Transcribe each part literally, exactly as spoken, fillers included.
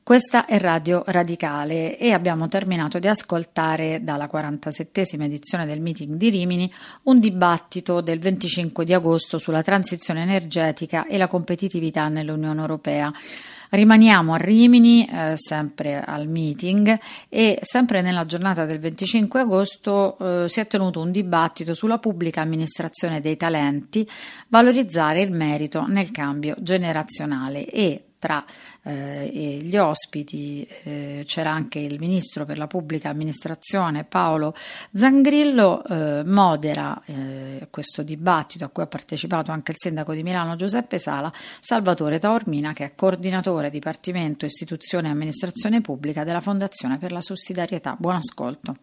Questa è Radio Radicale e abbiamo terminato di ascoltare dalla quarantasettesima edizione del meeting di Rimini un dibattito del venticinque di agosto sulla transizione energetica e la competitività nell'Unione Europea. Rimaniamo a Rimini, eh, sempre al meeting, e sempre nella giornata del venticinque agosto eh, si è tenuto un dibattito sulla pubblica amministrazione dei talenti, valorizzare il merito nel cambio generazionale, e tra eh, gli ospiti eh, c'era anche il ministro per la pubblica amministrazione Paolo Zangrillo. eh, modera eh, questo dibattito, a cui ha partecipato anche il sindaco di Milano Giuseppe Sala, Salvatore Taormina, che è coordinatore Dipartimento Istituzione e Amministrazione Pubblica della Fondazione per la Sussidiarietà. Buon ascolto.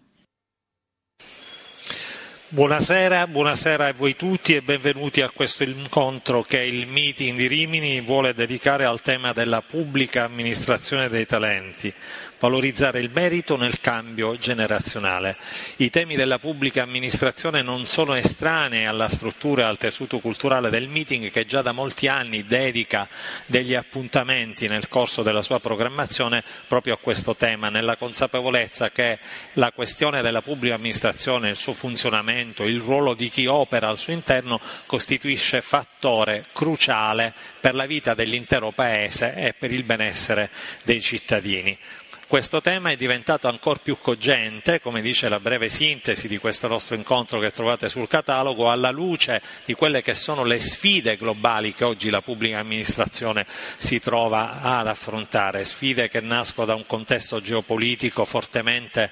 Buonasera, buonasera a voi tutti e benvenuti a questo incontro che il meeting di Rimini vuole dedicare al tema della pubblica amministrazione dei talenti, valorizzare il merito nel cambio generazionale. I temi della pubblica amministrazione non sono estranei alla struttura e al tessuto culturale del meeting, che già da molti anni dedica degli appuntamenti nel corso della sua programmazione proprio a questo tema, nella consapevolezza che la questione della pubblica amministrazione, il suo funzionamento, il ruolo di chi opera al suo interno costituisce fattore cruciale per la vita dell'intero Paese e per il benessere dei cittadini. Questo tema è diventato ancora più cogente, come dice la breve sintesi di questo nostro incontro che trovate sul catalogo, alla luce di quelle che sono le sfide globali che oggi la pubblica amministrazione si trova ad affrontare, sfide che nascono da un contesto geopolitico fortemente,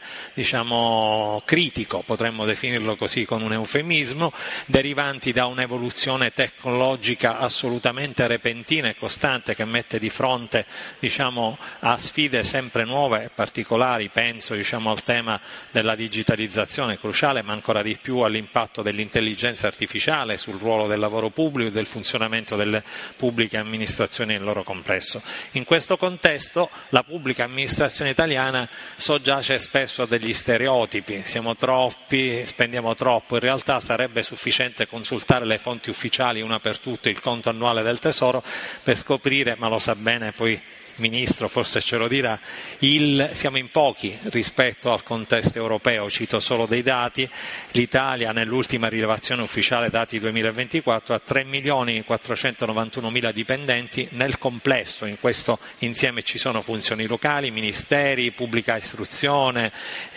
diciamo, critico, potremmo definirlo così con un eufemismo, derivanti da un'evoluzione tecnologica assolutamente repentina e costante che mette di fronte, diciamo, a sfide sempre nuove e particolari. Penso, diciamo, al tema della digitalizzazione cruciale, ma ancora di più all'impatto dell'intelligenza artificiale sul ruolo del lavoro pubblico e del funzionamento delle pubbliche amministrazioni nel loro complesso. In questo contesto la pubblica amministrazione italiana soggiace spesso a degli stereotipi: siamo troppi, spendiamo troppo. In realtà sarebbe sufficiente consultare le fonti ufficiali, una per tutte il conto annuale del Tesoro, per scoprire, ma lo sa bene poi Ministro, forse ce lo dirà, il, siamo in pochi rispetto al contesto europeo. Cito solo dei dati: l'Italia nell'ultima rilevazione ufficiale dati duemilaventiquattro ha tre milioni quattrocentonovantuno mila dipendenti nel complesso. In questo insieme ci sono funzioni locali, ministeri, pubblica istruzione,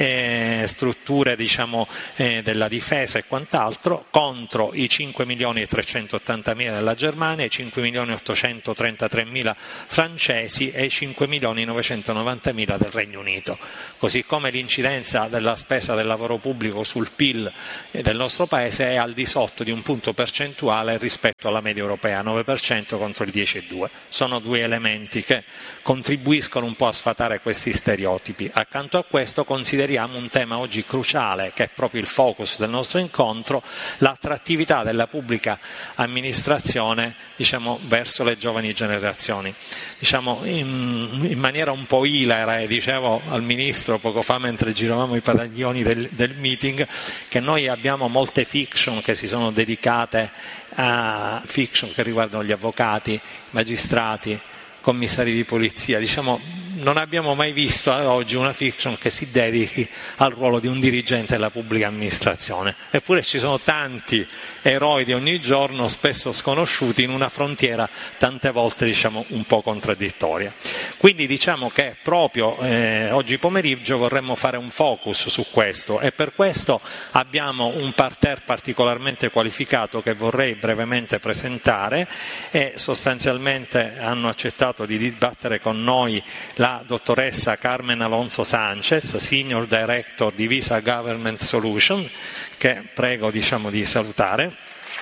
eh, strutture, diciamo, eh, della difesa e quant'altro, contro i cinque milioni e trecentottanta mila della Germania, i cinque milioni ottocentotrentatré mila francesi e i cinque milioni novecentonovanta mila del Regno Unito. Così come l'incidenza della spesa del lavoro pubblico sul P I L del nostro Paese è al di sotto di un punto percentuale rispetto alla media europea, nove per cento contro il dieci virgola due per cento. Sono due elementi che contribuiscono un po' a sfatare questi stereotipi. Accanto a questo consideriamo un tema oggi cruciale, che è proprio il focus del nostro incontro: l'attrattività della pubblica amministrazione, diciamo, verso le giovani generazioni. Diciamo, in, in maniera un po' ilare, e dicevo al Ministro poco fa mentre giravamo i padiglioni del, del meeting, che noi abbiamo molte fiction che si sono dedicate a fiction che riguardano gli avvocati, magistrati, commissari di polizia. Diciamo, non abbiamo mai visto ad oggi una fiction che si dedichi al ruolo di un dirigente della pubblica amministrazione. Eppure ci sono tanti eroi di ogni giorno, spesso sconosciuti, in una frontiera tante volte, diciamo, un po' contraddittoria. Quindi diciamo che proprio eh, oggi pomeriggio vorremmo fare un focus su questo, e per questo abbiamo un parterre particolarmente qualificato che vorrei brevemente presentare, e sostanzialmente hanno accettato di dibattere con noi la dottoressa Carmen Alonso Sanchez, Senior Director di Visa Government Solution, che prego, diciamo, di salutare.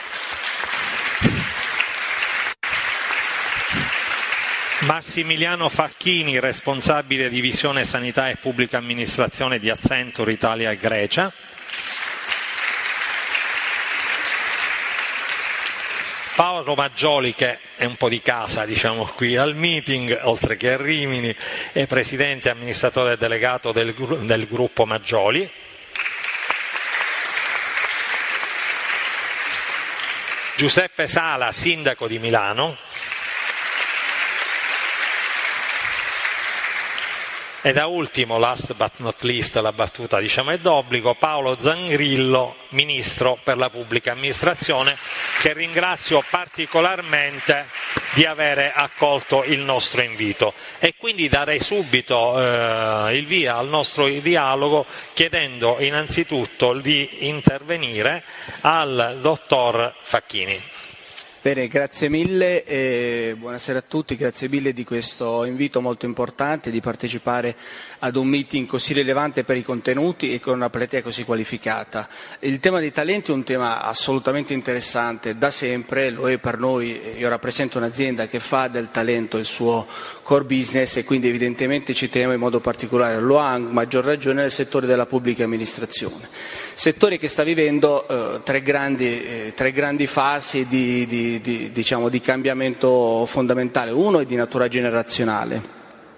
Massimiliano Facchini, responsabile divisione sanità e pubblica amministrazione di Accenture Italia e Grecia. Paolo Maggioli, che è un po' di casa, diciamo, qui al meeting, oltre che a Rimini, è presidente e amministratore delegato del, del gruppo Maggioli. Giuseppe Sala, sindaco di Milano. E da ultimo, last but not least, la battuta diciamo è d'obbligo, Paolo Zangrillo, Ministro per la Pubblica Amministrazione, che ringrazio particolarmente di avere accolto il nostro invito. E quindi darei subito eh, il via al nostro dialogo, chiedendo innanzitutto di intervenire al dottor Facchini. Bene, grazie mille e buonasera a tutti, grazie mille di questo invito molto importante di partecipare ad un meeting così rilevante per i contenuti e con una platea così qualificata. Il tema dei talenti è un tema assolutamente interessante, da sempre lo è per noi. Io rappresento un'azienda che fa del talento il suo core business e quindi evidentemente ci teniamo in modo particolare, lo ha a maggior ragione nel settore della pubblica amministrazione, settore che sta vivendo eh, tre, grandi, eh, tre grandi fasi di, di Di, diciamo, di cambiamento fondamentale. Uno è di natura generazionale.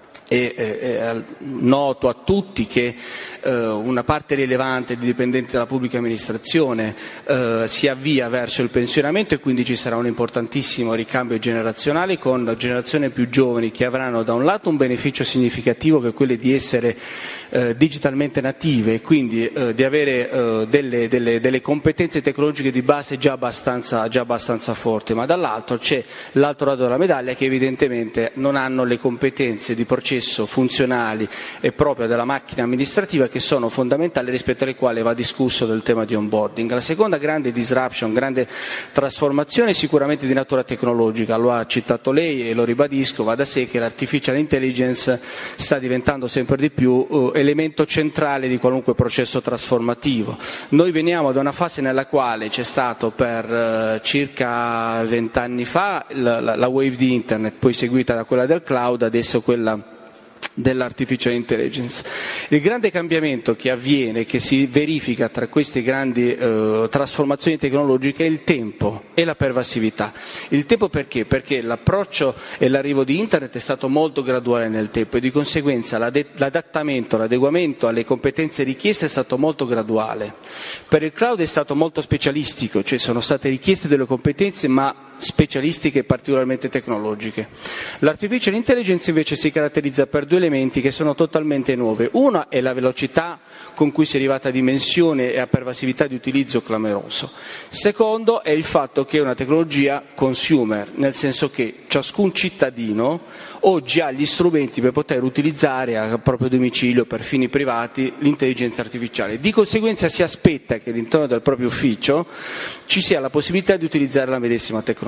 È, è, è noto a tutti che eh, una parte rilevante di dipendenti della pubblica amministrazione eh, si avvia verso il pensionamento e quindi ci sarà un importantissimo ricambio generazionale con generazioni più giovani che avranno da un lato un beneficio significativo che è quello di essere eh, digitalmente native e quindi eh, di avere eh, delle, delle, delle competenze tecnologiche di base già abbastanza, già abbastanza forti, ma dall'altro c'è l'altro lato della medaglia che evidentemente non hanno le competenze di processo funzionali e proprio della macchina amministrativa che sono fondamentali, rispetto alle quali va discusso del tema di onboarding. La seconda grande disruption, grande trasformazione è sicuramente di natura tecnologica, lo ha citato lei e lo ribadisco, va da sé che l'artificial intelligence sta diventando sempre di più uh, elemento centrale di qualunque processo trasformativo. Noi veniamo da una fase nella quale c'è stato per uh, circa vent'anni fa la, la, la wave di internet, poi seguita da quella del cloud, adesso quella dell'artificial intelligence. Il grande cambiamento che avviene, che si verifica tra queste grandi eh, trasformazioni tecnologiche è il tempo e la pervasività. Il tempo perché? Perché l'approccio e l'arrivo di internet è stato molto graduale nel tempo e di conseguenza l'adattamento, l'adeguamento alle competenze richieste è stato molto graduale. Per il cloud è stato molto specialistico, cioè sono state richieste delle competenze ma specialistiche e particolarmente tecnologiche. L'artificial intelligence invece si caratterizza per due elementi che sono totalmente nuovi. Uno è la velocità con cui si è arrivata a dimensione e a pervasività di utilizzo clamoroso. Secondo è il fatto che è una tecnologia consumer, nel senso che ciascun cittadino oggi ha gli strumenti per poter utilizzare al proprio domicilio per fini privati l'intelligenza artificiale. Di conseguenza si aspetta che all'interno del proprio ufficio ci sia la possibilità di utilizzare la medesima tecnologia.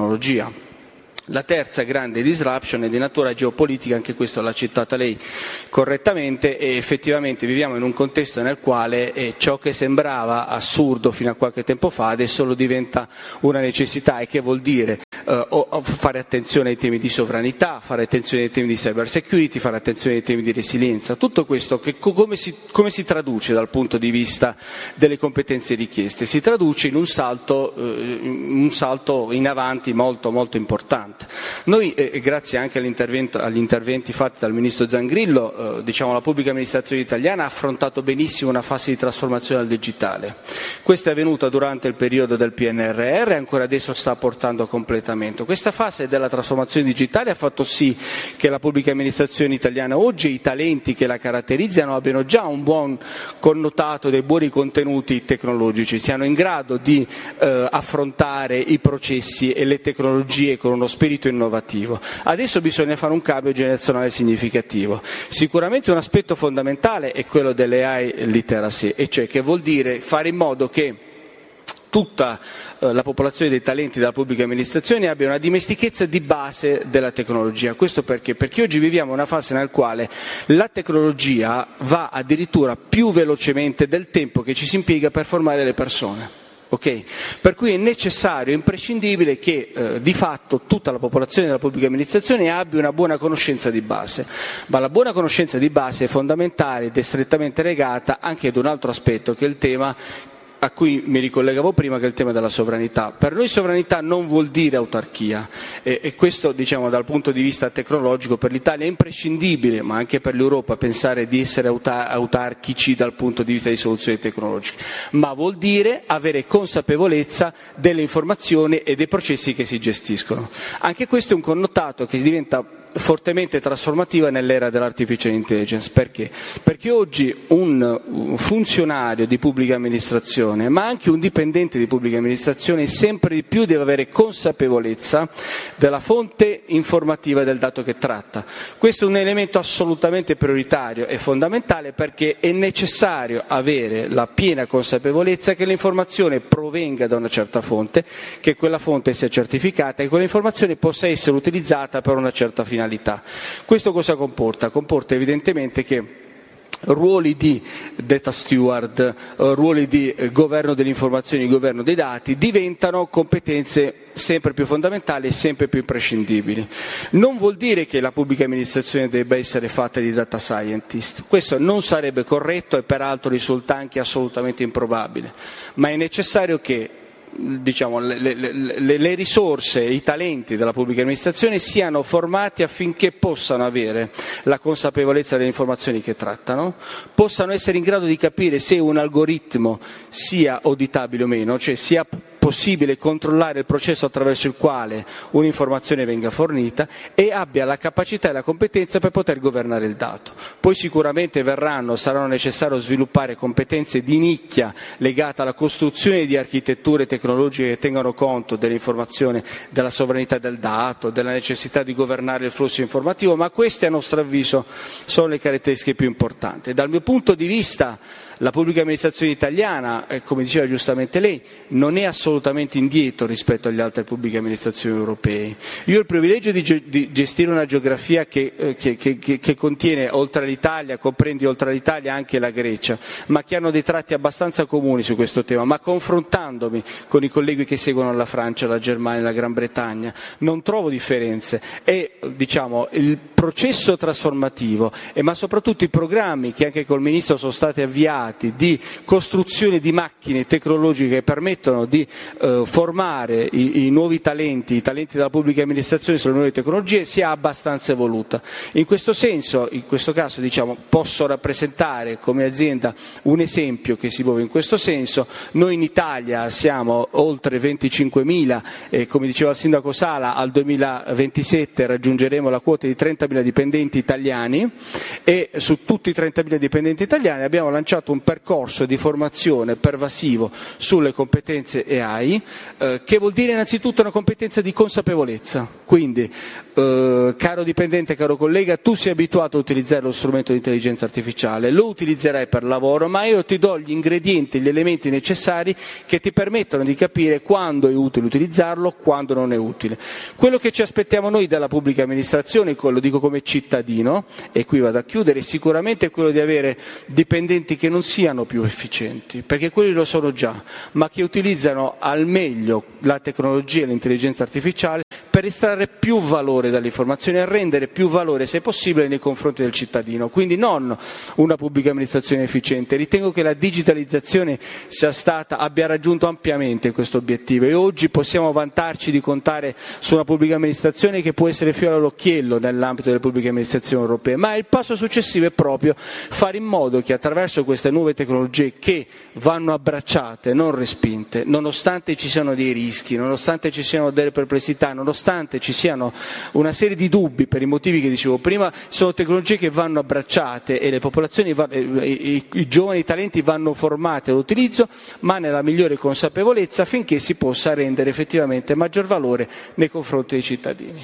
La terza grande disruption è di natura geopolitica, anche questo l'ha citata lei correttamente, e effettivamente viviamo in un contesto nel quale eh, ciò che sembrava assurdo fino a qualche tempo fa adesso lo diventa una necessità. E che vuol dire? Eh, o, o fare attenzione ai temi di sovranità, fare attenzione ai temi di cyber security, fare attenzione ai temi di resilienza. Tutto questo che, come, si, come si traduce dal punto di vista delle competenze richieste? Si traduce in un salto, eh, un salto in avanti molto molto importante. Noi, eh, grazie anche all'intervento, agli interventi fatti dal Ministro Zangrillo, eh, diciamo la pubblica amministrazione italiana ha affrontato benissimo una fase di trasformazione al digitale. Questa è avvenuta durante il periodo del P N R R e ancora adesso sta portando a completamento. Questa fase della trasformazione digitale ha fatto sì che la pubblica amministrazione italiana oggi, i talenti che la caratterizzano abbiano già un buon connotato dei buoni contenuti tecnologici, siano in grado di eh, affrontare i processi e le tecnologie con uno spirito innovativo. Adesso bisogna fare un cambio generazionale significativo. Sicuramente un aspetto fondamentale è quello delle A I literacy, e cioè che vuol dire fare in modo che tutta eh, la popolazione dei talenti della pubblica amministrazione abbia una dimestichezza di base della tecnologia. Questo perché? Perché oggi viviamo una fase nella quale la tecnologia va addirittura più velocemente del tempo che ci si impiega per formare le persone. Okay? Per cui è necessario, è imprescindibile che eh, di fatto tutta la popolazione della pubblica amministrazione abbia una buona conoscenza di base, ma la buona conoscenza di base è fondamentale ed è strettamente legata anche ad un altro aspetto che è il tema a cui mi ricollegavo prima, che è il tema della sovranità. Per noi sovranità non vuol dire autarchia e, e questo, diciamo, dal punto di vista tecnologico per l'Italia è imprescindibile, ma anche per l'Europa, pensare di essere autar- autarchici dal punto di vista di soluzioni tecnologiche, ma vuol dire avere consapevolezza delle informazioni e dei processi che si gestiscono. Anche questo è un connotato che diventa fortemente trasformativa nell'era dell'artificial intelligence. Perché? Perché oggi un funzionario di pubblica amministrazione, ma anche un dipendente di pubblica amministrazione, sempre di più deve avere consapevolezza della fonte informativa del dato che tratta. Questo è un elemento assolutamente prioritario e fondamentale, perché è necessario avere la piena consapevolezza che l'informazione provenga da una certa fonte, che quella fonte sia certificata e che quell'informazione possa essere utilizzata per una certa finalità. Questo cosa comporta? Comporta evidentemente che ruoli di data steward, ruoli di governo delle informazioni, governo dei dati diventano competenze sempre più fondamentali e sempre più imprescindibili. Non vuol dire che la pubblica amministrazione debba essere fatta di data scientist, questo non sarebbe corretto e peraltro risulta anche assolutamente improbabile, ma è necessario che diciamo, le, le, le, le risorse, i talenti della pubblica amministrazione siano formati affinché possano avere la consapevolezza delle informazioni che trattano, possano essere in grado di capire se un algoritmo sia auditabile o meno, cioè sia possibile controllare il processo attraverso il quale un'informazione venga fornita, e abbia la capacità e la competenza per poter governare il dato. Poi sicuramente verranno, saranno necessario sviluppare competenze di nicchia legate alla costruzione di architetture tecnologiche che tengano conto dell'informazione, della sovranità del dato, della necessità di governare il flusso informativo, ma queste a nostro avviso sono le caratteristiche più importanti. Dal mio punto di vista la pubblica amministrazione italiana, eh, come diceva giustamente lei, non è assolutamente indietro rispetto agli altre pubbliche amministrazioni europee. Io ho il privilegio di, ge- di gestire una geografia che, eh, che, che, che contiene oltre l'Italia, comprende oltre l'Italia anche la Grecia, ma che hanno dei tratti abbastanza comuni su questo tema, ma confrontandomi con i colleghi che seguono la Francia, la Germania, la Gran Bretagna, non trovo differenze e diciamo il processo trasformativo, e ma soprattutto i programmi che anche col Ministro sono stati avviati di costruzione di macchine tecnologiche che permettono di eh, formare i, i nuovi talenti, i talenti della pubblica amministrazione sulle nuove tecnologie, sia abbastanza evoluta. In questo senso, in questo caso diciamo, posso rappresentare come azienda un esempio che si muove in questo senso. Noi in Italia siamo oltre venticinquemila e come diceva il Sindaco Sala al duemilaventisette raggiungeremo la quota di trentamila dipendenti italiani, e su tutti i trentamila dipendenti italiani abbiamo lanciato un percorso di formazione pervasivo sulle competenze A I, eh, che vuol dire innanzitutto una competenza di consapevolezza. Quindi, eh, caro dipendente, caro collega, tu sei abituato a utilizzare lo strumento di intelligenza artificiale, lo utilizzerai per lavoro, ma io ti do gli ingredienti, gli elementi necessari che ti permettono di capire quando è utile utilizzarlo, quando non è utile. Quello che ci aspettiamo noi dalla pubblica amministrazione, lo dico come cittadino, e qui vado a chiudere, sicuramente è quello di avere dipendenti che non siano più efficienti, perché quelli lo sono già, ma che utilizzano al meglio la tecnologia e l'intelligenza artificiale per estrarre più valore dall'informazione e rendere più valore, se possibile, nei confronti del cittadino. Quindi non una pubblica amministrazione efficiente. Ritengo che la digitalizzazione sia stata, abbia raggiunto ampiamente questo obiettivo, e oggi possiamo vantarci di contare su una pubblica amministrazione che può essere fiore all'occhiello nell'ambito delle pubbliche amministrazioni europee. Ma il passo successivo è proprio fare in modo che attraverso queste nuove tecnologie, che vanno abbracciate, non respinte, nonostante ci siano dei rischi, nonostante ci siano delle perplessità, nonostante ci siano una serie di dubbi per i motivi che dicevo prima, sono tecnologie che vanno abbracciate e le popolazioni, i, i, i giovani talenti vanno formati all'utilizzo, ma nella migliore consapevolezza, affinché si possa rendere effettivamente maggior valore nei confronti dei cittadini.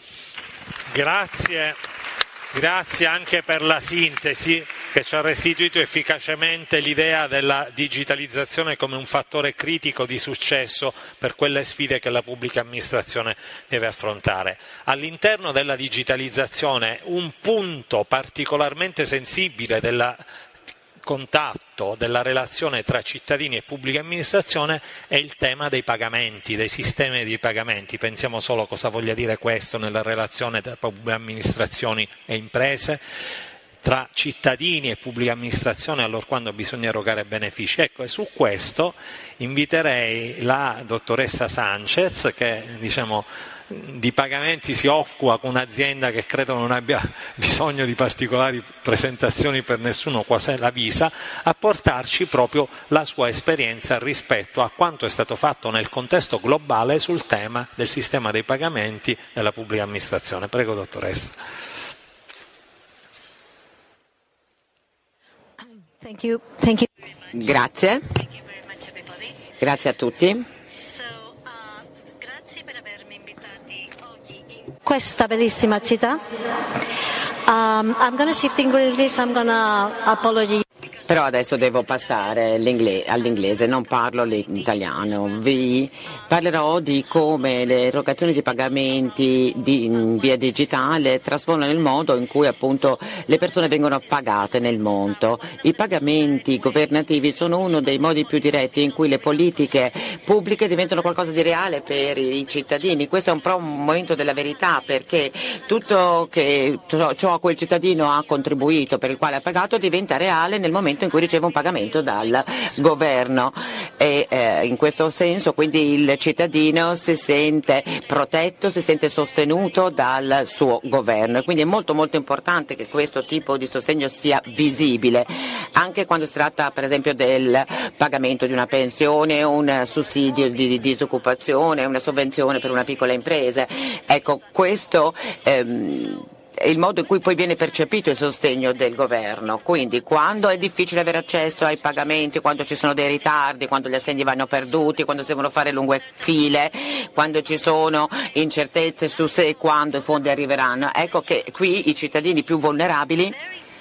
Grazie. Grazie anche per la sintesi che ci ha restituito efficacemente l'idea della digitalizzazione come un fattore critico di successo per quelle sfide che la pubblica amministrazione deve affrontare. All'interno della digitalizzazione un punto particolarmente sensibile della contatto, della relazione tra cittadini e pubblica amministrazione è il tema dei pagamenti, dei sistemi di pagamenti. Pensiamo solo cosa voglia dire questo nella relazione tra pubbliche amministrazioni e imprese, tra cittadini e pubblica amministrazione allorquando bisogna erogare benefici. Ecco, e su questo inviterei la dottoressa Sanchez, che diciamo di pagamenti si occupa con un'azienda che credo non abbia bisogno di particolari presentazioni per nessuno, quasi la Visa, a portarci proprio la sua esperienza rispetto a quanto è stato fatto nel contesto globale sul tema del sistema dei pagamenti della pubblica amministrazione. Prego, dottoressa. Thank you. Thank you. Grazie. Grazie a tutti. Questa bellissima città. Um, I'm gonna shift English. I'm gonna apologize. Però adesso devo passare all'inglese, non parlo l'italiano. Vi parlerò di come le erogazioni di pagamenti di, in via digitale trasformano il modo in cui appunto le persone vengono pagate nel mondo. I pagamenti governativi sono uno dei modi più diretti in cui le politiche pubbliche diventano qualcosa di reale per i cittadini. Questo è un po' un momento della verità, perché tutto che, ciò a cui il cittadino ha contribuito, per il quale ha pagato, diventa reale nel momento in cui riceve un pagamento dal governo e eh, in questo senso quindi il cittadino si sente protetto, si sente sostenuto dal suo governo, e quindi è molto molto importante che questo tipo di sostegno sia visibile anche quando si tratta per esempio del pagamento di una pensione, un sussidio di disoccupazione, una sovvenzione per una piccola impresa. Ecco, questo ehm, il modo in cui poi viene percepito il sostegno del governo. Quindi quando è difficile avere accesso ai pagamenti, quando ci sono dei ritardi, quando gli assegni vanno perduti, quando si devono fare lunghe file, quando ci sono incertezze su se e quando i fondi arriveranno, ecco che qui i cittadini più vulnerabili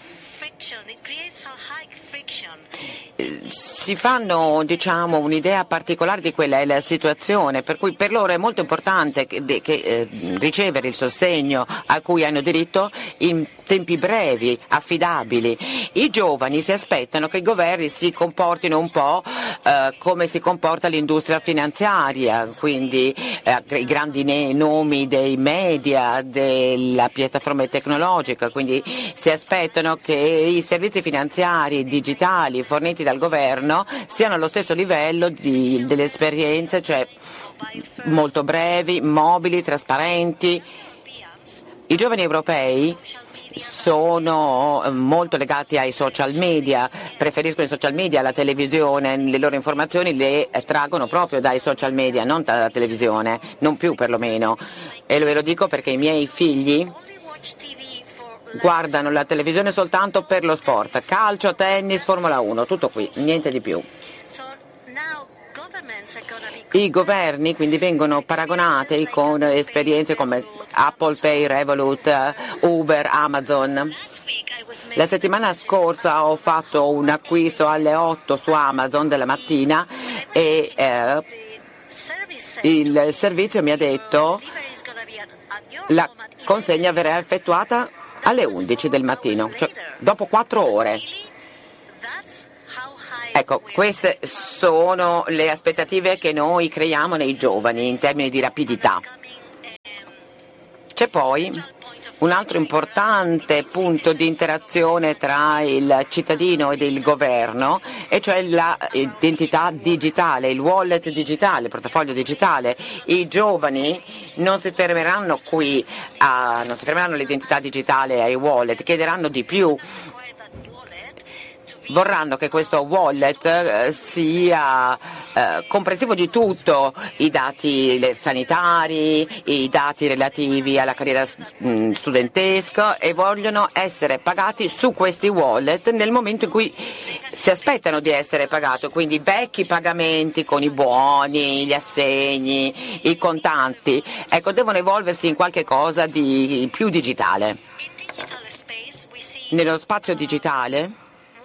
si fanno diciamo un'idea particolare di quella è la situazione, per cui per loro è molto importante che, che eh, ricevere il sostegno a cui hanno diritto in tempi brevi, affidabili. I giovani si aspettano che i governi si comportino un po' eh, come si comporta l'industria finanziaria, quindi eh, i grandi ne- nomi dei media, della piattaforma tecnologica, quindi si aspettano che i servizi finanziari digitali forniti dal governo siano allo stesso livello di, delle esperienze, cioè molto brevi, mobili, trasparenti. I giovani europei sono molto legati ai social media, preferiscono i social media alla televisione, le loro informazioni le traggono proprio dai social media, non dalla televisione, non più perlomeno. E ve lo dico perché i miei figli guardano la televisione soltanto per lo sport, calcio, tennis, Formula uno, tutto qui, niente di più. I governi quindi vengono paragonati con esperienze come Apple Pay, Revolut, Uber, Amazon. La settimana scorsa ho fatto un acquisto alle otto su Amazon della mattina e eh, il servizio mi ha detto la consegna verrà effettuata alle undici del mattino, cioè dopo quattro ore. Ecco, queste sono le aspettative che noi creiamo nei giovani in termini di rapidità. C'è poi un altro importante punto di interazione tra il cittadino ed il governo, e cioè l'identità digitale, il wallet digitale, il portafoglio digitale. I giovani non si fermeranno qui, a, non si fermeranno all'identità digitale ai wallet, chiederanno di più. Vorranno che questo wallet eh, sia eh, comprensivo di tutto, i dati sanitari, i dati relativi alla carriera mh, studentesca, e vogliono essere pagati su questi wallet nel momento in cui si aspettano di essere pagati, quindi vecchi pagamenti con i buoni, gli assegni, i contanti, ecco, devono evolversi in qualche cosa di più digitale. Nello spazio digitale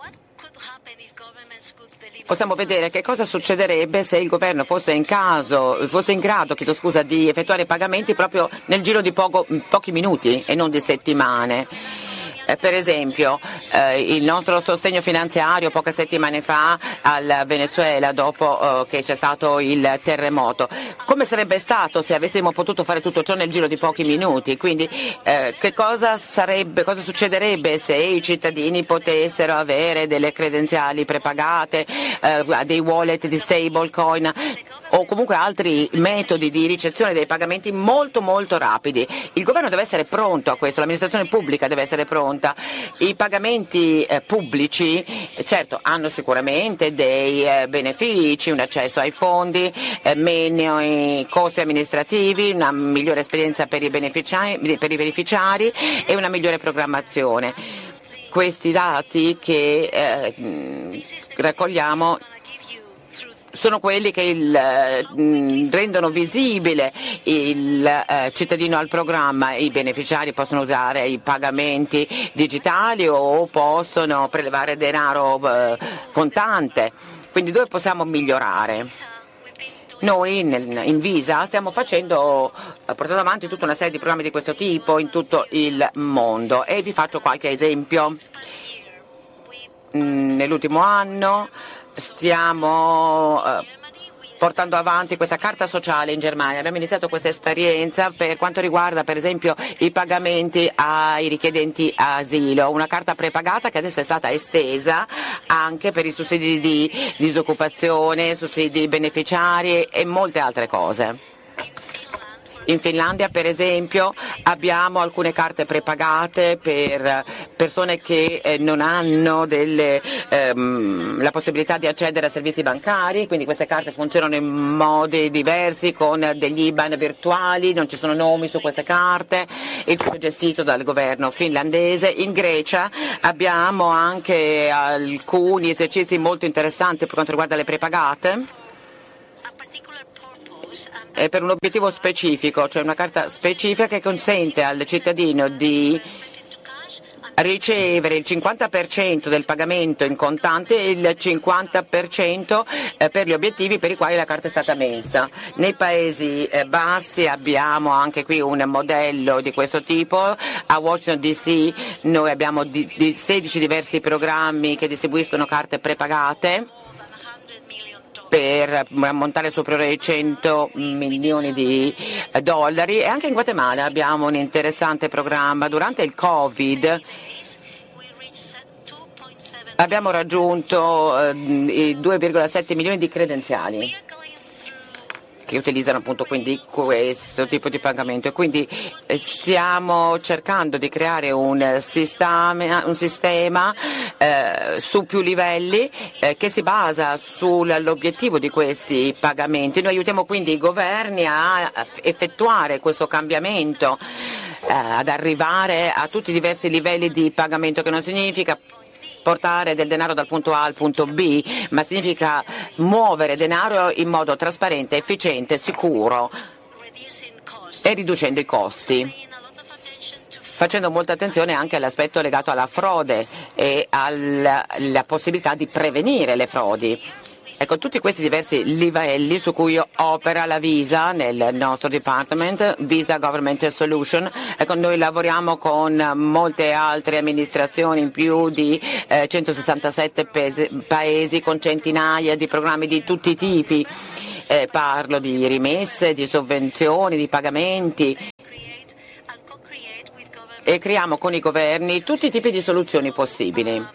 possiamo vedere che cosa succederebbe se il governo fosse in, caso, fosse in grado chiedo scusa, di effettuare pagamenti proprio nel giro di poco, pochi minuti e non di settimane. Eh, per esempio eh, il nostro sostegno finanziario poche settimane fa al Venezuela dopo eh, che c'è stato il terremoto. Come sarebbe stato se avessimo potuto fare tutto ciò nel giro di pochi minuti? Quindi eh, che cosa sarebbe, cosa succederebbe se i cittadini potessero avere delle credenziali prepagate, eh, dei wallet di stablecoin o comunque altri metodi di ricezione dei pagamenti molto molto rapidi? Il governo deve essere pronto a questo, l'amministrazione pubblica deve essere pronta. I pagamenti eh, pubblici certo hanno sicuramente dei eh, benefici, un accesso ai fondi, eh, meno i costi amministrativi, una migliore esperienza per i beneficiari, per i beneficiari e una migliore programmazione. Questi dati che eh, raccogliamo sono quelli che il, eh, rendono visibile il eh, cittadino al programma. I beneficiari possono usare i pagamenti digitali o possono prelevare denaro eh, contante. Quindi dove possiamo migliorare? Noi nel, in Visa stiamo facendo, portando avanti tutta una serie di programmi di questo tipo in tutto il mondo e vi faccio qualche esempio. Nell'ultimo anno stiamo eh, portando avanti questa carta sociale in Germania. Abbiamo iniziato questa esperienza per quanto riguarda per esempio i pagamenti ai richiedenti asilo, una carta prepagata che adesso è stata estesa anche per i sussidi di disoccupazione, sussidi beneficiari e molte altre cose. In Finlandia, per esempio, abbiamo alcune carte prepagate per persone che eh, non hanno delle, ehm, la possibilità di accedere a servizi bancari, quindi queste carte funzionano in modi diversi con degli I B A N virtuali, non ci sono nomi su queste carte, il tutto è gestito dal governo finlandese. In Grecia abbiamo anche alcuni esercizi molto interessanti per quanto riguarda le prepagate. È per un obiettivo specifico, cioè una carta specifica che consente al cittadino di ricevere il cinquanta per cento del pagamento in contante e il cinquanta per cento per gli obiettivi per i quali la carta è stata messa. Nei Paesi Bassi abbiamo anche qui un modello di questo tipo. A Washington D C noi abbiamo di, di sedici diversi programmi che distribuiscono carte prepagate per ammontare superiore ai cento milioni di dollari, e anche in Guatemala abbiamo un interessante programma. Durante il Covid abbiamo raggiunto eh, i due virgola sette milioni di credenziali che utilizzano appunto quindi questo tipo di pagamento, e quindi eh, stiamo cercando di creare un sistema, un sistema eh, su più livelli eh, che si basa sull'obiettivo di questi pagamenti. Noi aiutiamo quindi i governi a effettuare questo cambiamento, eh, ad arrivare a tutti i diversi livelli di pagamento, che non significa portare del denaro dal punto A al punto B, ma significa muovere denaro in modo trasparente, efficiente, sicuro e riducendo i costi, facendo molta attenzione anche all'aspetto legato alla frode e alla, alla possibilità di prevenire le frodi. Ecco, tutti questi diversi livelli su cui opera la Visa nel nostro Department, Visa Government Solution. Ecco, noi lavoriamo con molte altre amministrazioni in più di eh, centosessantasette pese, paesi, con centinaia di programmi di tutti i tipi. Eh, parlo di rimesse, di sovvenzioni, di pagamenti. E creiamo con i governi tutti i tipi di soluzioni possibili.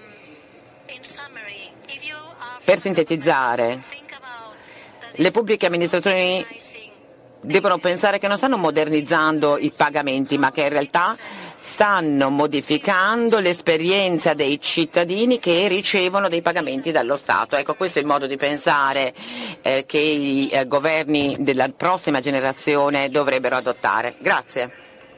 Per sintetizzare, le pubbliche amministrazioni devono pensare che non stanno modernizzando i pagamenti, ma che in realtà stanno modificando l'esperienza dei cittadini che ricevono dei pagamenti dallo Stato. Ecco, questo è il modo di pensare eh, che i eh, governi della prossima generazione dovrebbero adottare. Grazie.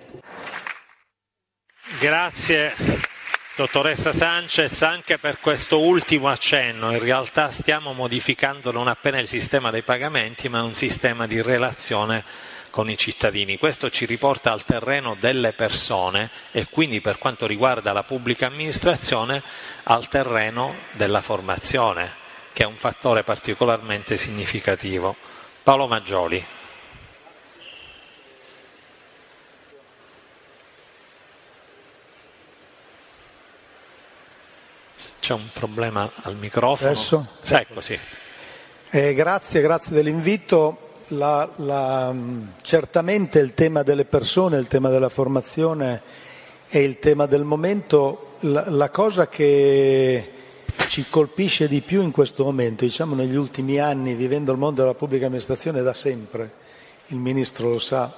Grazie. Dottoressa Sanchez, anche per questo ultimo accenno. In realtà stiamo modificando non appena il sistema dei pagamenti, ma un sistema di relazione con i cittadini. Questo ci riporta al terreno delle persone e quindi, per quanto riguarda la pubblica amministrazione, al terreno della formazione, che è un fattore particolarmente significativo. Paolo Maggioli. c'è un problema al microfono. Adesso? Sì, ecco, sì. Eh, grazie, grazie dell'invito. La, la, certamente il tema delle persone, il tema della formazione è il tema del momento. La, la cosa che ci colpisce di più in questo momento, diciamo negli ultimi anni, vivendo il mondo della pubblica amministrazione da sempre, il Ministro lo sa,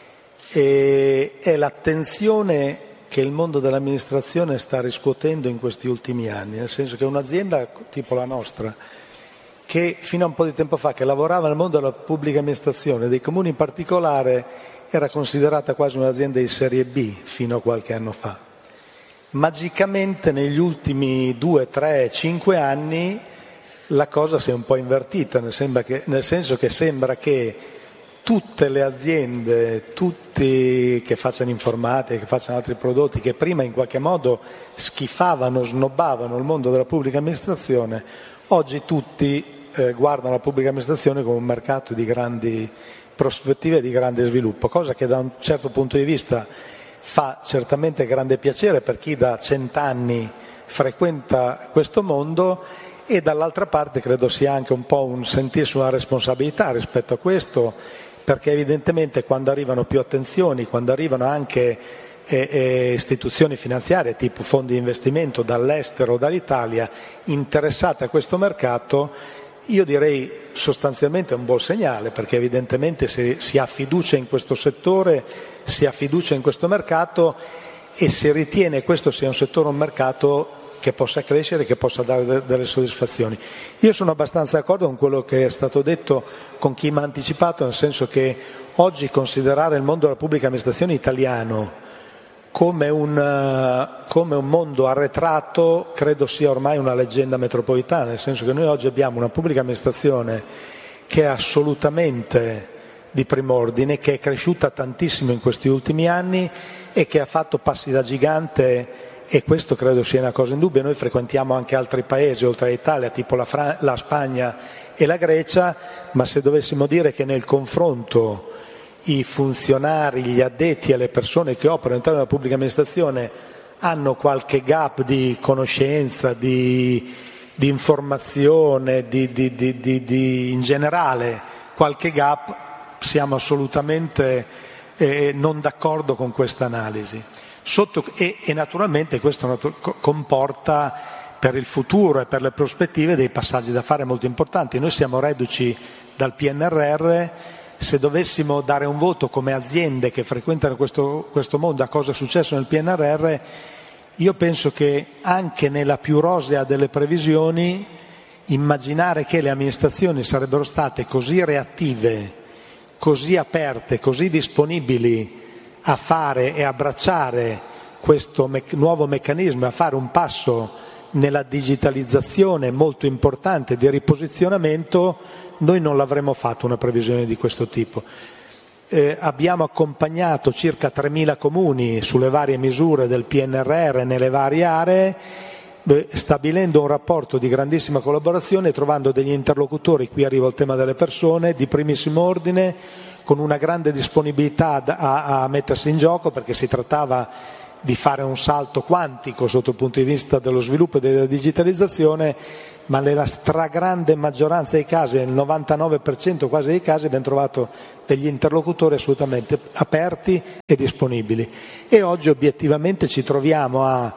e, è l'attenzione che il mondo dell'amministrazione sta riscuotendo in questi ultimi anni, nel senso che un'azienda tipo la nostra, che fino a un po' di tempo fa, che lavorava nel mondo della pubblica amministrazione, dei comuni in particolare, era considerata quasi un'azienda di serie B fino a qualche anno fa. Magicamente negli ultimi due, tre, cinque anni la cosa si è un po' invertita, nel, che, nel senso che sembra che tutte le aziende, tutti che facciano informatica, che facciano altri prodotti, che prima in qualche modo schifavano, snobbavano il mondo della pubblica amministrazione, oggi tutti eh, guardano la pubblica amministrazione come un mercato di grandi prospettive e di grande sviluppo, cosa che da un certo punto di vista fa certamente grande piacere per chi da cent'anni frequenta questo mondo, e dall'altra parte credo sia anche un po' un sentirsi una responsabilità rispetto a questo, perché evidentemente quando arrivano più attenzioni, quando arrivano anche eh, eh, istituzioni finanziarie tipo fondi di investimento dall'estero o dall'Italia interessate a questo mercato, io direi sostanzialmente è un buon segnale, perché evidentemente si, si ha fiducia in questo settore, si ha fiducia in questo mercato e si ritiene questo sia un settore, un mercato che possa crescere, che possa dare de- delle soddisfazioni. Io sono abbastanza d'accordo con quello che è stato detto con chi mi ha anticipato, nel senso che oggi considerare il mondo della pubblica amministrazione italiano come un, come un mondo arretrato credo sia ormai una leggenda metropolitana, nel senso che noi oggi abbiamo una pubblica amministrazione che è assolutamente di prim'ordine, che è cresciuta tantissimo in questi ultimi anni e che ha fatto passi da gigante, e questo credo sia una cosa indubbia. Noi frequentiamo anche altri paesi oltre all'Italia, tipo la, Fra- la Spagna e la Grecia, ma se dovessimo dire che nel confronto i funzionari, gli addetti alle persone che operano all'interno della pubblica amministrazione hanno qualche gap di conoscenza, di, di informazione, di, di, di, di, di, in generale qualche gap, siamo assolutamente eh, non d'accordo con questa analisi. Sotto, e, e naturalmente questo natu- comporta per il futuro e per le prospettive dei passaggi da fare molto importanti. Noi siamo reduci dal P N R R. Se dovessimo dare un voto come aziende che frequentano questo, questo mondo a cosa è successo nel P N R R, io penso che anche nella più rosea delle previsioni immaginare che le amministrazioni sarebbero state così reattive, così aperte, così disponibili a fare e abbracciare questo me- nuovo meccanismo, a fare un passo nella digitalizzazione molto importante di riposizionamento, noi non l'avremmo fatto una previsione di questo tipo. Eh, abbiamo accompagnato circa tremila comuni sulle varie misure del P N R R nelle varie aree, beh, stabilendo un rapporto di grandissima collaborazione, trovando degli interlocutori, qui arriva il tema delle persone, di primissimo ordine, con una grande disponibilità a, a mettersi in gioco, perché si trattava di fare un salto quantico sotto il punto di vista dello sviluppo e della digitalizzazione, ma nella stragrande maggioranza dei casi, nel novantanove per cento quasi dei casi, abbiamo trovato degli interlocutori assolutamente aperti e disponibili. E oggi obiettivamente ci troviamo a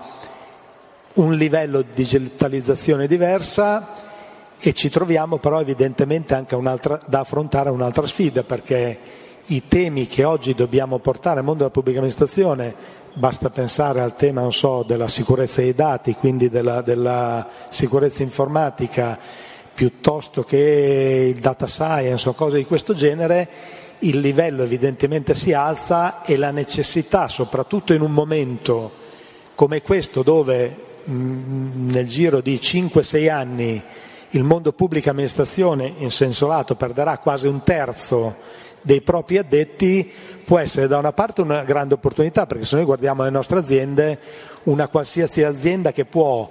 un livello di digitalizzazione diversa, e ci troviamo però evidentemente anche un'altra, da affrontare un'altra sfida, perché i temi che oggi dobbiamo portare al mondo della pubblica amministrazione, basta pensare al tema, non so, della sicurezza dei dati, quindi della, della sicurezza informatica, piuttosto che il data science o cose di questo genere, il livello evidentemente si alza, e la necessità, soprattutto in un momento come questo dove mh, nel giro di cinque sei anni il mondo pubblica amministrazione in senso lato perderà quasi un terzo dei propri addetti, può essere da una parte una grande opportunità, perché se noi guardiamo le nostre aziende, una qualsiasi azienda che può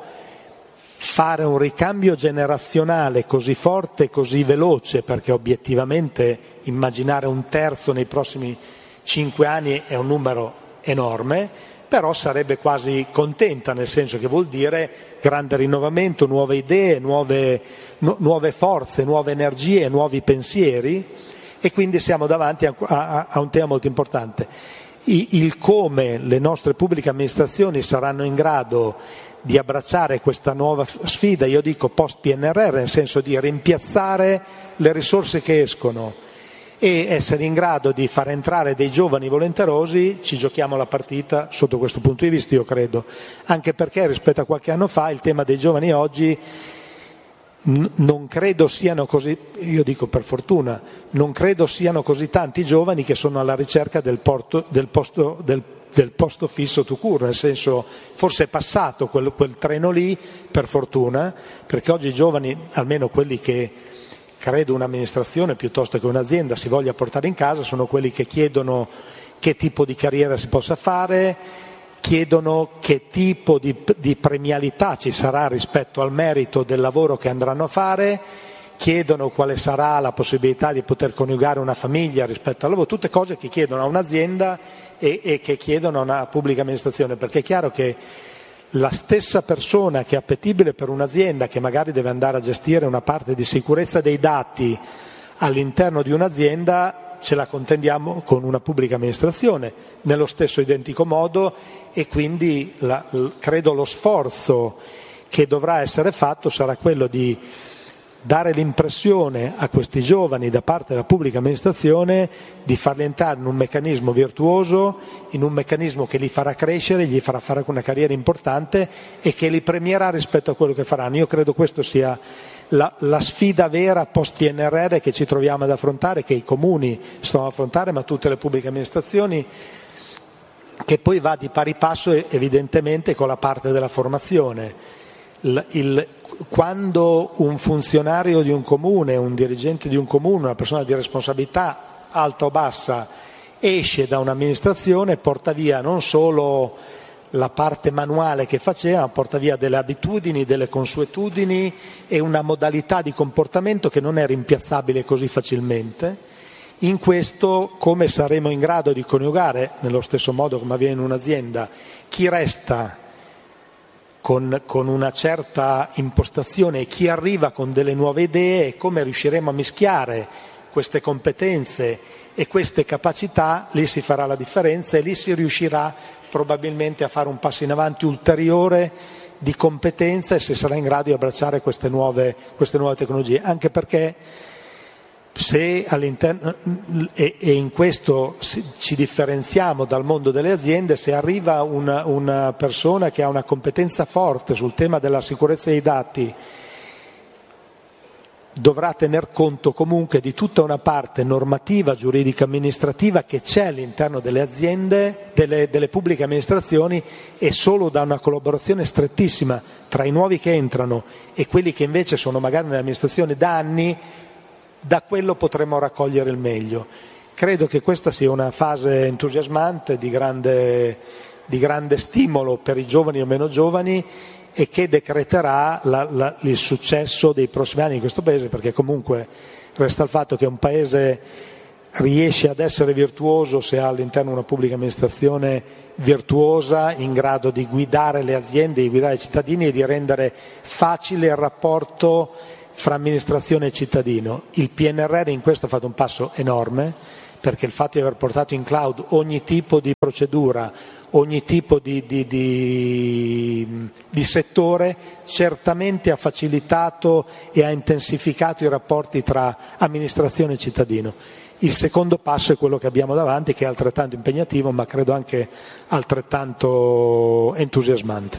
fare un ricambio generazionale così forte, così veloce, perché obiettivamente immaginare un terzo nei prossimi cinque anni è un numero enorme, però sarebbe quasi contenta, nel senso che vuol dire grande rinnovamento, nuove idee, nuove, nu- nuove forze, nuove energie, nuovi pensieri, e quindi siamo davanti a, a, a un tema molto importante. I, il come le nostre pubbliche amministrazioni saranno in grado di abbracciare questa nuova sfida, io dico post P N R R, nel senso di rimpiazzare le risorse che escono e essere in grado di far entrare dei giovani volenterosi, ci giochiamo la partita sotto questo punto di vista, io credo, anche perché rispetto a qualche anno fa il tema dei giovani oggi n- non credo siano così, io dico per fortuna, non credo siano così tanti giovani che sono alla ricerca del, porto, del posto del del posto fisso tout court, nel senso forse è passato quel, quel treno lì, per fortuna, perché oggi i giovani, almeno quelli che credo un'amministrazione piuttosto che un'azienda si voglia portare in casa, sono quelli che chiedono che tipo di carriera si possa fare, chiedono che tipo di, di premialità ci sarà rispetto al merito del lavoro che andranno a fare, chiedono quale sarà la possibilità di poter coniugare una famiglia rispetto al lavoro, tutte cose che chiedono a un'azienda e, e che chiedono a una pubblica amministrazione, perché è chiaro che la stessa persona che è appetibile per un'azienda che magari deve andare a gestire una parte di sicurezza dei dati all'interno di un'azienda ce la contendiamo con una pubblica amministrazione nello stesso identico modo, e quindi la, credo lo sforzo che dovrà essere fatto sarà quello di dare l'impressione a questi giovani da parte della pubblica amministrazione di farli entrare in un meccanismo virtuoso, in un meccanismo che li farà crescere, gli farà fare una carriera importante e che li premierà rispetto a quello che faranno. Io credo questo sia la, la sfida vera post P N R R che ci troviamo ad affrontare, che i comuni stanno ad affrontare, ma tutte le pubbliche amministrazioni, che poi va di pari passo evidentemente con la parte della formazione. Il, il, quando un funzionario di un comune, un dirigente di un comune, una persona di responsabilità alta o bassa esce da un'amministrazione, porta via non solo la parte manuale che faceva, ma porta via delle abitudini, delle consuetudini e una modalità di comportamento che non è rimpiazzabile così facilmente. In questo, come saremo in grado di coniugare, nello stesso modo come avviene in un'azienda, chi resta Con, con una certa impostazione e chi arriva con delle nuove idee, e come riusciremo a mischiare queste competenze e queste capacità, lì si farà la differenza e lì si riuscirà probabilmente a fare un passo in avanti ulteriore di competenza, e se sarà in grado di abbracciare queste nuove, queste nuove tecnologie, anche perché se all'interno, e, e in questo ci differenziamo dal mondo delle aziende, se arriva una, una persona che ha una competenza forte sul tema della sicurezza dei dati, dovrà tener conto comunque di tutta una parte normativa, giuridica, amministrativa che c'è all'interno delle aziende, delle, delle pubbliche amministrazioni, e solo da una collaborazione strettissima tra i nuovi che entrano e quelli che invece sono magari nell'amministrazione da anni, da quello potremo raccogliere il meglio. Credo che questa sia una fase entusiasmante, di grande, di grande stimolo per i giovani o meno giovani, e che decreterà la, la, il successo dei prossimi anni in questo Paese, perché comunque resta il fatto che un Paese riesce ad essere virtuoso se ha all'interno una pubblica amministrazione virtuosa, in grado di guidare le aziende, di guidare i cittadini e di rendere facile il rapporto fra amministrazione e cittadino. Il P N R R in questo ha fatto un passo enorme, perché il fatto di aver portato in cloud ogni tipo di procedura, ogni tipo di, di, di, di settore, certamente ha facilitato e ha intensificato i rapporti tra amministrazione e cittadino. Il secondo passo è quello che abbiamo davanti, che è altrettanto impegnativo, ma credo anche altrettanto entusiasmante.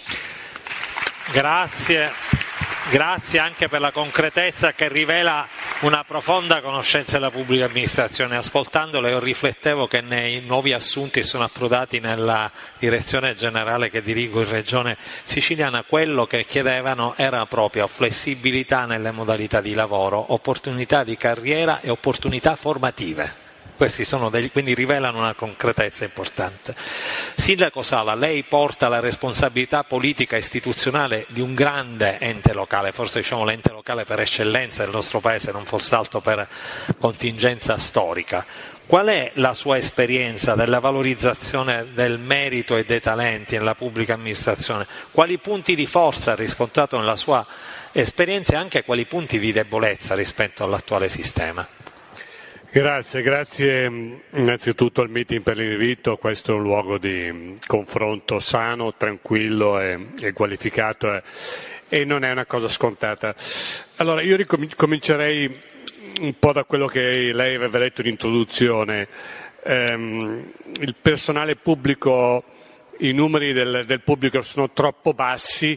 Grazie. Grazie anche per la concretezza che rivela una profonda conoscenza della pubblica amministrazione. Ascoltandolo io riflettevo che nei nuovi assunti sono approdati nella direzione generale che dirigo in Regione Siciliana, quello che chiedevano era proprio flessibilità nelle modalità di lavoro, opportunità di carriera e opportunità formative. Questi sono degli, quindi rivelano una concretezza importante. Sindaco Sala, lei porta la responsabilità politica e istituzionale di un grande ente locale, forse diciamo l'ente locale per eccellenza del nostro Paese, non fosse altro per contingenza storica. Qual è la sua esperienza della valorizzazione del merito e dei talenti nella pubblica amministrazione? Quali punti di forza ha riscontrato nella sua esperienza e anche quali punti di debolezza rispetto all'attuale sistema? Grazie, grazie innanzitutto al meeting per l'invito. Questo è un luogo di confronto sano, tranquillo e, e qualificato e, e non è una cosa scontata. Allora io ricomincerei un po' da quello che lei aveva detto in introduzione. Ehm, il personale pubblico, i numeri del, del pubblico sono troppo bassi,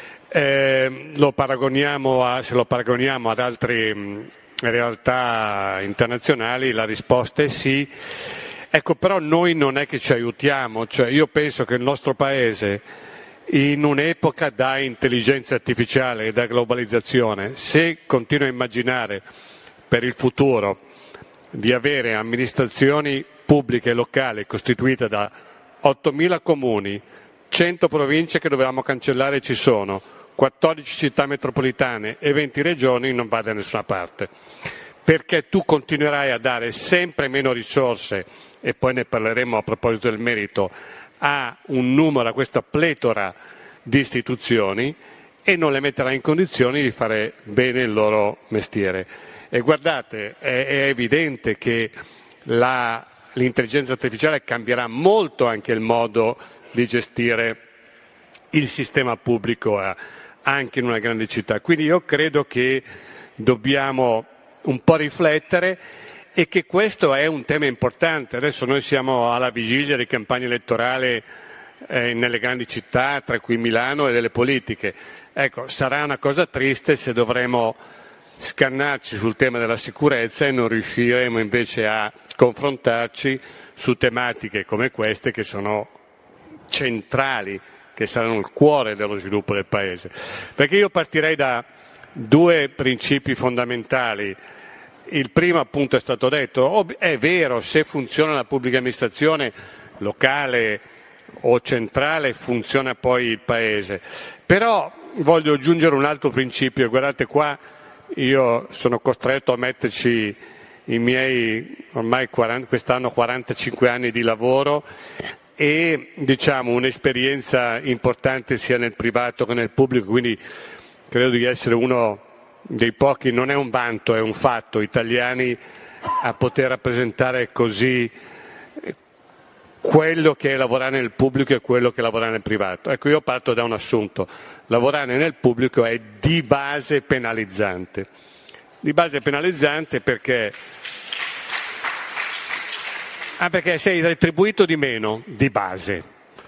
eh, lo paragoniamo a, se lo paragoniamo ad altre mh, realtà internazionali, la risposta è sì. Ecco, però noi non è che ci aiutiamo, cioè io penso che il nostro Paese, in un'epoca da intelligenza artificiale e da globalizzazione, se continua a immaginare per il futuro di avere amministrazioni pubbliche locali costituite da ottomila comuni, cento province che dovevamo cancellare ci sono, quattordici città metropolitane e venti regioni, non va da nessuna parte, perché tu continuerai a dare sempre meno risorse, e poi ne parleremo a proposito del merito, a un numero, a questa pletora di istituzioni, e non le metterai in condizioni di fare bene il loro mestiere. E guardate, è, è evidente che la, l'intelligenza artificiale cambierà molto anche il modo di gestire il sistema pubblico eh, anche in una grande città. Quindi io credo che dobbiamo un po' riflettere e che questo è un tema importante. Adesso noi siamo alla vigilia di campagna elettorale eh, nelle grandi città, tra cui Milano, e delle politiche. Ecco, sarà una cosa triste se dovremo scannarci sul tema della sicurezza e non riusciremo invece a confrontarci su tematiche come queste che sono centrali, che saranno il cuore dello sviluppo del Paese. Perché io partirei da due principi fondamentali. Il primo appunto è stato detto, è vero, se funziona la pubblica amministrazione locale o centrale funziona poi il Paese. Però voglio aggiungere un altro principio, guardate qua, io sono costretto a metterci i miei ormai quaranta, quest'anno quarantacinque anni di lavoro e diciamo un'esperienza importante sia nel privato che nel pubblico, quindi credo di essere uno dei pochi, non è un vanto, è un fatto, italiani a poter rappresentare così quello che è lavorare nel pubblico e quello che è lavorare nel privato. Ecco, io parto da un assunto: lavorare nel pubblico è di base penalizzante. Di base penalizzante perché, ah, perché sei retribuito di meno, di base,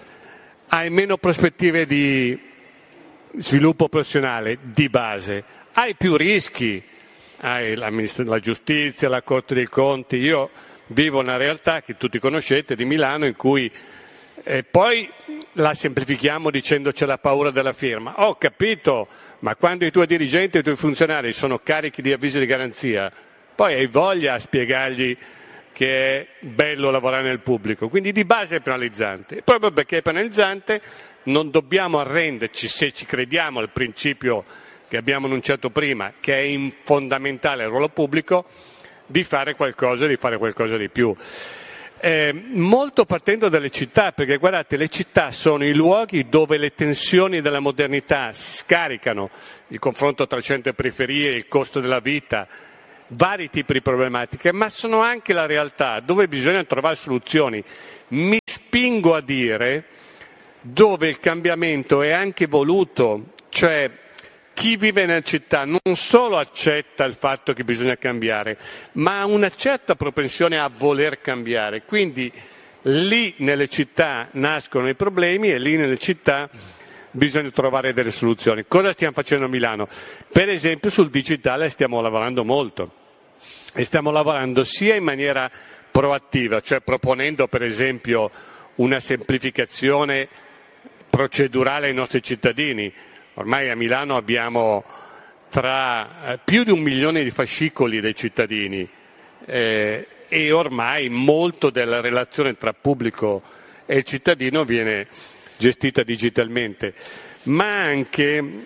hai meno prospettive di sviluppo professionale, di base, hai più rischi, hai la, la giustizia, la Corte dei Conti. Io vivo una realtà che tutti conoscete di Milano in cui eh, poi la semplifichiamo dicendo c'è la paura della firma. Ho capito, ma quando i tuoi dirigenti e i tuoi funzionari sono carichi di avvisi di garanzia, poi hai voglia a spiegargli che è bello lavorare nel pubblico. Quindi di base è penalizzante. E proprio perché è penalizzante non dobbiamo arrenderci, se ci crediamo al principio che abbiamo enunciato prima, che è fondamentale il ruolo pubblico, di fare qualcosa, di fare qualcosa di più. Eh, molto partendo dalle città, perché guardate, le città sono i luoghi dove le tensioni della modernità si scaricano, il confronto tra centro e periferie, il costo della vita, vari tipi di problematiche, ma sono anche la realtà dove bisogna trovare soluzioni. Mi spingo a dire dove il cambiamento è anche voluto, cioè chi vive nella città non solo accetta il fatto che bisogna cambiare, ma ha una certa propensione a voler cambiare. Quindi lì nelle città nascono i problemi e lì nelle città bisogna trovare delle soluzioni. Cosa stiamo facendo a Milano? Per esempio sul digitale stiamo lavorando molto e stiamo lavorando sia in maniera proattiva, cioè proponendo per esempio una semplificazione procedurale ai nostri cittadini. Ormai a Milano abbiamo tra eh, più di un milione di fascicoli dei cittadini eh, e ormai molto della relazione tra pubblico e il cittadino viene gestita digitalmente, ma anche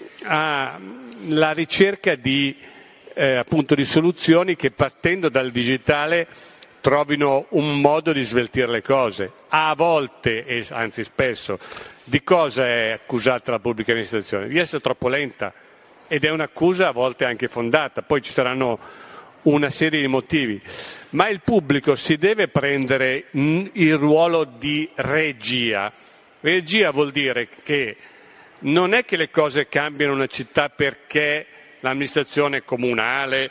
alla ricerca di, eh, appunto di soluzioni che partendo dal digitale trovino un modo di sveltire le cose. A volte, e anzi spesso, di cosa è accusata la pubblica amministrazione? Di essere troppo lenta, ed è un'accusa a volte anche fondata, poi ci saranno una serie di motivi, ma il pubblico si deve prendere il ruolo di regia. Regia vuol dire che non è che le cose cambiano in una città perché l'amministrazione comunale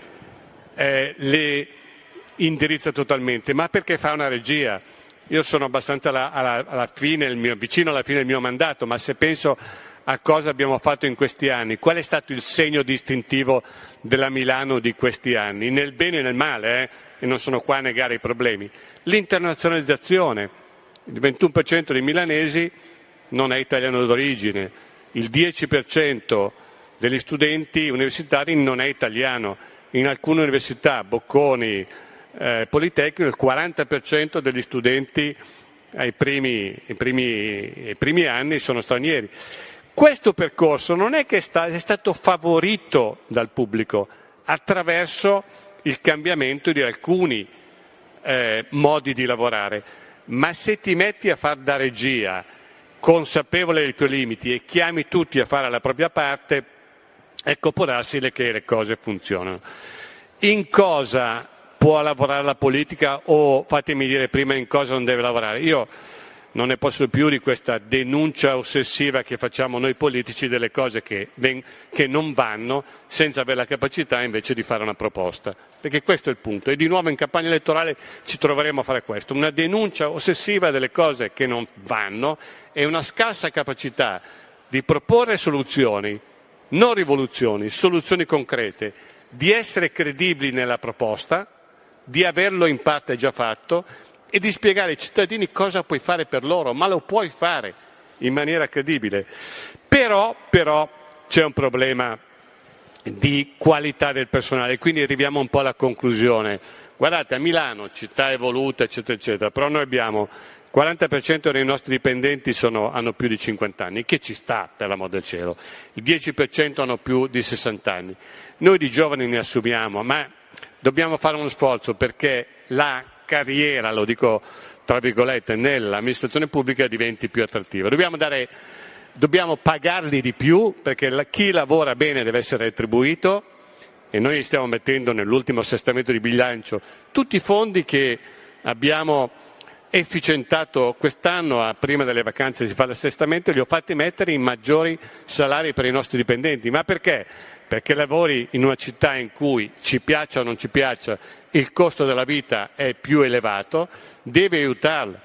eh, le indirizza totalmente, ma perché fa una regia. Io sono abbastanza alla, alla, alla fine, il mio, vicino alla fine del mio mandato, ma se penso a cosa abbiamo fatto in questi anni, qual è stato il segno distintivo della Milano di questi anni, nel bene e nel male, eh? E non sono qua a negare i problemi. L'internazionalizzazione, il ventuno per cento dei milanesi non è italiano d'origine, il dieci per cento degli studenti universitari non è italiano, in alcune università, Bocconi, eh, Politecnico, il quaranta per cento degli studenti ai primi, ai primi, ai primi anni sono stranieri. Questo percorso non è che è, sta, è stato favorito dal pubblico attraverso il cambiamento di alcuni eh, modi di lavorare, ma se ti metti a far da regia, consapevole dei tuoi limiti, e chiami tutti a fare la propria parte, ecco, può darsi che le cose funzionano. In cosa può lavorare la politica, o fatemi dire prima in cosa non deve lavorare? Io non ne posso più di questa denuncia ossessiva che facciamo noi politici delle cose che, ven- che non vanno, senza avere la capacità invece di fare una proposta. Perché questo è il punto. E di nuovo in campagna elettorale ci troveremo a fare questo. Una denuncia ossessiva delle cose che non vanno e una scarsa capacità di proporre soluzioni, non rivoluzioni, soluzioni concrete, di essere credibili nella proposta, di averlo in parte già fatto, e di spiegare ai cittadini cosa puoi fare per loro, ma lo puoi fare in maniera credibile. Però, però c'è un problema di qualità del personale, quindi arriviamo un po' alla conclusione. Guardate, a Milano, città evoluta, eccetera, eccetera, però noi abbiamo il quaranta per cento dei nostri dipendenti sono, hanno più di cinquanta anni, che ci sta per l'amor del cielo, il dieci per cento hanno più di sessanta anni. Noi di giovani ne assumiamo, ma dobbiamo fare uno sforzo perché la carriera, lo dico tra virgolette, nell'amministrazione pubblica diventi più attrattiva. Dobbiamo dare, dobbiamo pagarli di più, perché la, chi lavora bene deve essere retribuito, e noi stiamo mettendo nell'ultimo assestamento di bilancio tutti i fondi che abbiamo efficientato quest'anno. A prima delle vacanze si fa l'assestamento, li ho fatti mettere in maggiori salari per i nostri dipendenti. Ma perché? Perché lavori in una città in cui, ci piaccia o non ci piaccia, il costo della vita è più elevato, deve aiutarla.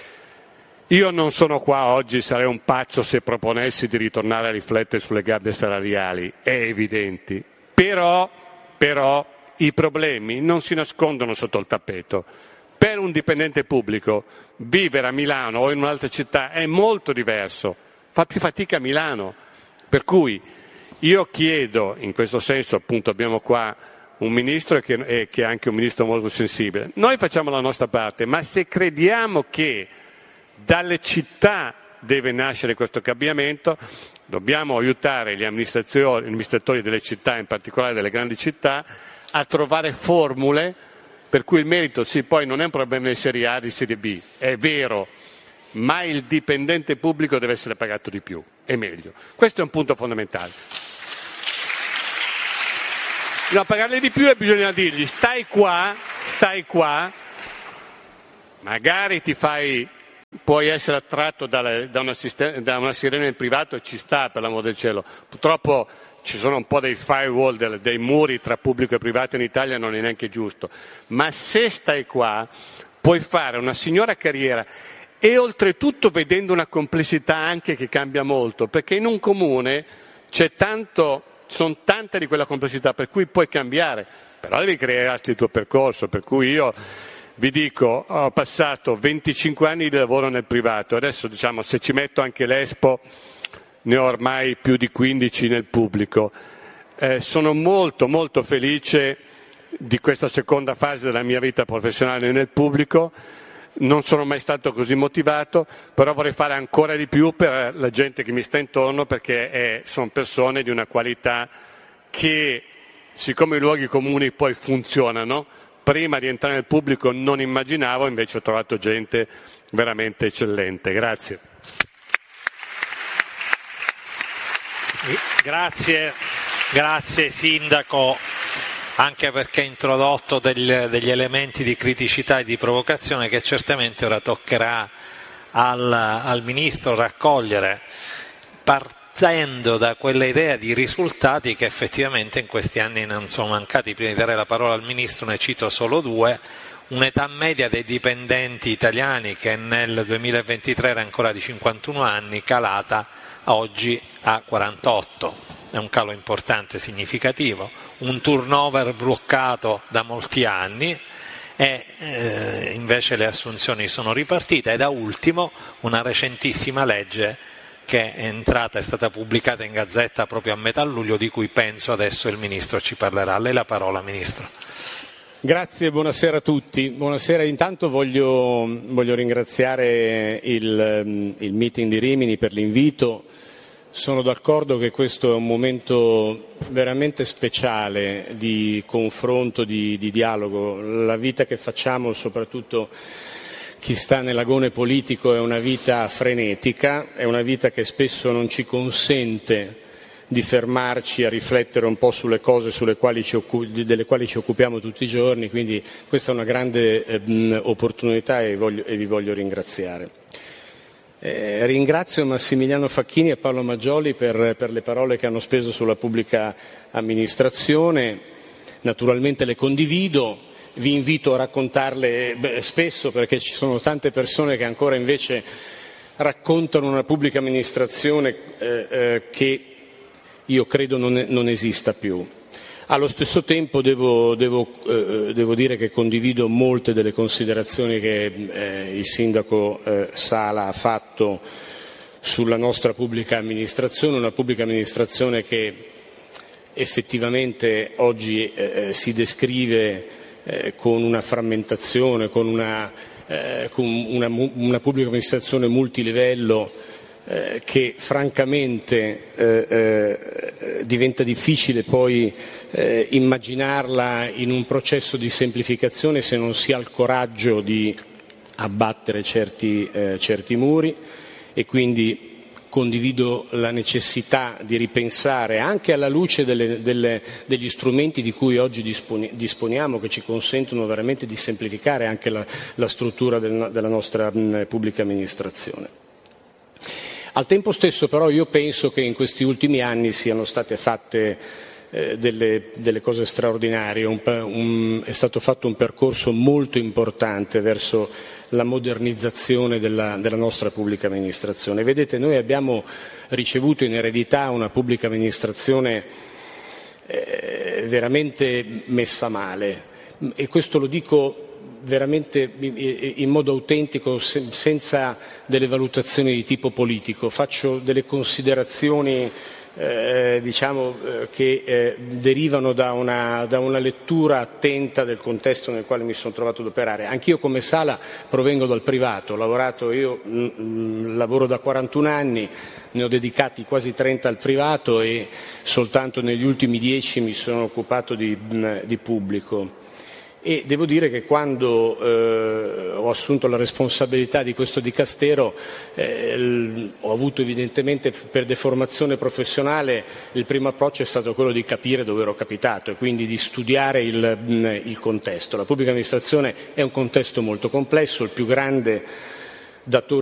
Io non sono qua oggi, sarei un pazzo se proponessi di ritornare a riflettere sulle gabbie salariali, è evidente, però, però i problemi non si nascondono sotto il tappeto. Per un dipendente pubblico vivere a Milano o in un'altra città è molto diverso, fa più fatica a Milano, per cui io chiedo, in questo senso appunto abbiamo qua un ministro che, eh, che è anche un ministro molto sensibile. Noi facciamo la nostra parte, ma se crediamo che dalle città deve nascere questo cambiamento, dobbiamo aiutare gli amministratori, gli amministratori delle città, in particolare delle grandi città, a trovare formule per cui il merito, sì, poi non è un problema di serie A, di serie B, è vero, ma il dipendente pubblico deve essere pagato di più, è meglio. Questo è un punto fondamentale. Bisogna pagarli di più e bisogna dirgli stai qua, stai qua, magari ti fai, puoi essere attratto da, da, una, da una sirena nel privato, e ci sta, per l'amor del cielo. Purtroppo ci sono un po' dei firewall, dei, dei muri tra pubblico e privato in Italia, non è neanche giusto. Ma se stai qua puoi fare una signora carriera, e oltretutto vedendo una complessità anche che cambia molto, perché in un comune c'è tanto, sono tante di quella complessità per cui puoi cambiare, però devi crearti il tuo percorso. Per cui io vi dico, ho passato venticinque anni di lavoro nel privato, adesso diciamo se ci metto anche l'Expo ne ho ormai più di quindici nel pubblico. Eh, sono molto molto felice di questa seconda fase della mia vita professionale nel pubblico, non sono mai stato così motivato, però vorrei fare ancora di più per la gente che mi sta intorno, perché è, sono persone di una qualità che, siccome i luoghi comuni poi funzionano, prima di entrare nel pubblico non immaginavo, invece ho trovato gente veramente eccellente. Grazie. Grazie, grazie Sindaco, anche perché ha introdotto degli, degli elementi di criticità e di provocazione che certamente ora toccherà al, al Ministro raccogliere, partendo da quella idea di risultati che effettivamente in questi anni non sono mancati. Prima di dare la parola al Ministro ne cito solo due: un'età media dei dipendenti italiani che nel duemilaventitré era ancora di cinquantuno anni, calata oggi a quarantotto, è un calo importante, significativo, un turnover bloccato da molti anni e eh, invece le assunzioni sono ripartite. E da ultimo una recentissima legge che è entrata, è stata pubblicata in Gazzetta proprio a metà luglio, di cui penso adesso il Ministro ci parlerà. A lei la parola, Ministro. Grazie, buonasera a tutti. Buonasera, intanto voglio, voglio ringraziare il, il meeting di Rimini per l'invito. Sono d'accordo che questo è un momento veramente speciale di confronto, di, di dialogo. La vita che facciamo, soprattutto chi sta nell'agone politico, è una vita frenetica, è una vita che spesso non ci consente di fermarci a riflettere un po' sulle cose sulle quali ci occup- delle quali ci occupiamo tutti i giorni, quindi questa è una grande eh, opportunità e, voglio, e vi voglio ringraziare. Eh, ringrazio Massimiliano Facchini e Paolo Maggioli per, per le parole che hanno speso sulla pubblica amministrazione, naturalmente le condivido, vi invito a raccontarle beh, spesso, perché ci sono tante persone che ancora invece raccontano una pubblica amministrazione eh, eh, che io credo non, non esista più. Allo stesso tempo devo, devo, eh, devo dire che condivido molte delle considerazioni che eh, il Sindaco eh, Sala ha fatto sulla nostra pubblica amministrazione, una pubblica amministrazione che effettivamente oggi eh, si descrive eh, con una frammentazione, con una, eh, con una, una pubblica amministrazione multilivello Eh, che francamente eh, eh, diventa difficile poi eh, immaginarla in un processo di semplificazione se non si ha il coraggio di abbattere certi, eh, certi muri, e quindi condivido la necessità di ripensare, anche alla luce delle, delle, degli strumenti di cui oggi disponi, disponiamo, che ci consentono veramente di semplificare anche la, la struttura del, della nostra mh, pubblica amministrazione. Al tempo stesso però io penso che in questi ultimi anni siano state fatte eh, delle, delle cose straordinarie, un, un, è stato fatto un percorso molto importante verso la modernizzazione della, della nostra pubblica amministrazione. Vedete, noi abbiamo ricevuto in eredità una pubblica amministrazione eh, veramente messa male, e questo lo dico veramente in modo autentico, senza delle valutazioni di tipo politico. Faccio delle considerazioni eh, diciamo eh, che eh, derivano da una, da una lettura attenta del contesto nel quale mi sono trovato ad operare. Anch'io come Sala provengo dal privato, ho lavorato, io mh, lavoro da quarantuno anni, ne ho dedicati quasi trenta al privato e soltanto negli ultimi dieci mi sono occupato di, mh, di pubblico. E devo dire che quando eh, ho assunto la responsabilità di questo dicastero eh, l- ho avuto evidentemente, per deformazione professionale, il primo approccio è stato quello di capire dove ero capitato e quindi di studiare il, mh, il contesto. La pubblica amministrazione è un contesto molto complesso, il più grande datore